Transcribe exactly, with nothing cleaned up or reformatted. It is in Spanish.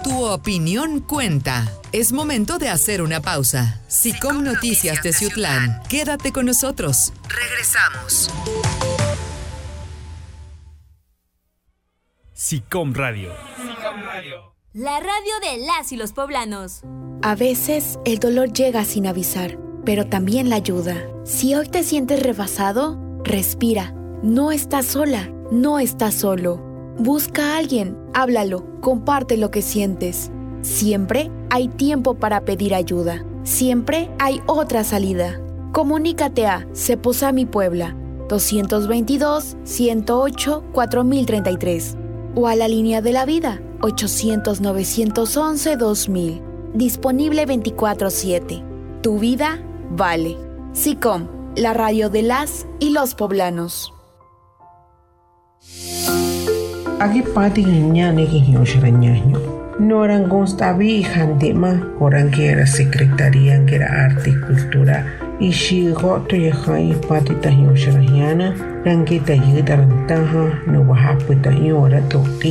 Tu opinión cuenta. Es momento de hacer una pausa. Sicom Noticias de Ciutlán. Quédate con nosotros. Regresamos. Sicom Radio. Sicom Radio. La radio de las y los poblanos. A veces el dolor llega sin avisar, pero también la ayuda. Si hoy te sientes rebasado, respira. No estás sola, no estás solo. Busca a alguien, háblalo, comparte lo que sientes. Siempre hay tiempo para pedir ayuda. Siempre hay otra salida. Comunícate a Ceposami Puebla, dos veintidós, ciento ocho, cuatro mil treinta y tres o a la línea de la vida, ochocientos, novecientos once, dos mil. Disponible veinticuatro siete. Tu vida vale. Sicom, la radio de las y los poblanos. Aquí pati ñane que ñoshrañaño. Noran constabi jandema, oran que era secretaría, que era arte y cultura. Y shigo to yajai pati ta ñoshrañana, ranquita yitarantaja, no baja puta ñora toqui.